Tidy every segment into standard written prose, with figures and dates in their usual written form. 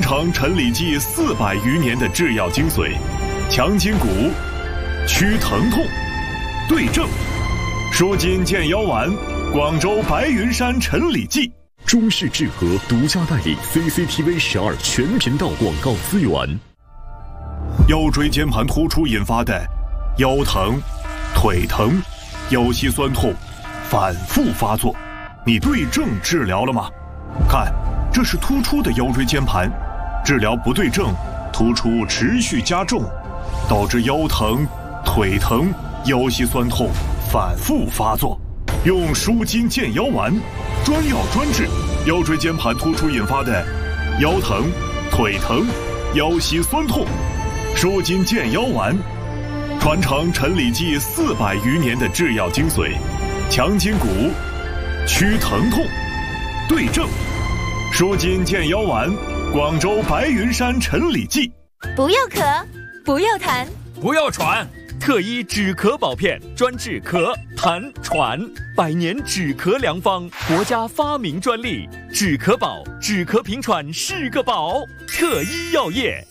承陈李济400余年的制药精髓，强筋骨，祛疼痛，对症，舒筋健腰丸，广州白云山陈李济。 中式治和独家代理 CCTV 12全频道广告资源。 腰椎间盘突出引发的腰疼、腿疼、腰膝酸痛反复发作，你对症治疗了吗？看，这是突出的腰椎间盘，治疗不对症，突出持续加重，导致腰疼、腿疼、腰膝酸痛反复发作。用舒筋健腰丸，专药专治腰椎间盘突出引发的腰疼、腿疼、腰膝酸痛。舒筋健腰丸，传承陈李济400余年的制药精髓，强筋骨，祛疼痛，对症，舒筋健腰丸，广州白云山陈李济。 不要咳，不要痰， 不要喘，特医止咳保片，专治咳、痰、喘，100年止咳良方，国家发明专利，止咳宝，止咳平喘是个宝，特医药业。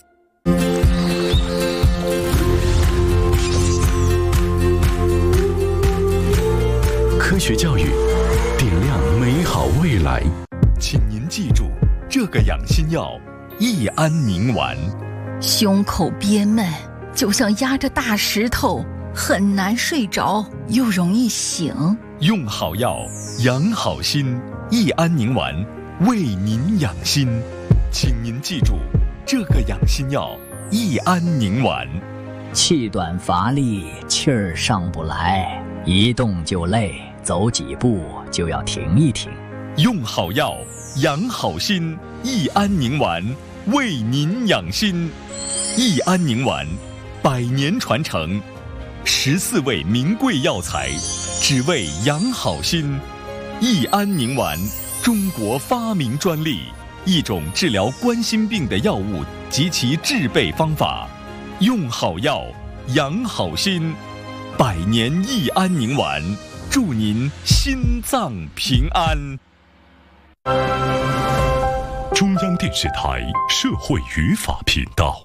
科学教育，点亮美好未来。 请您记住这个养心药益安宁丸。 胸口憋闷，就像压着大石头，很难睡着，又容易醒。 用好药，养好心，益安宁丸为您养心。请您记住这个养心药益安宁丸。 气短乏力，气儿上不来，一动就累，走几步就要停一停。 用好药，养好心，益安宁丸为您养心。益安宁丸100年传承，14味名贵药材，只为养好心。益安宁丸，中国发明专利，一种治疗冠心病的药物及其制备方法。用好药，养好心，100年益安宁丸，祝您心脏平安。 中央电视台社会语法频道。